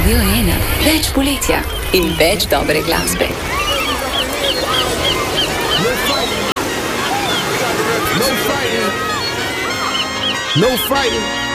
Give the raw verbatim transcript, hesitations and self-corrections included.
Radio ena. Več poletja in več dobre glasbe. No fighting. No fighting. No fighting.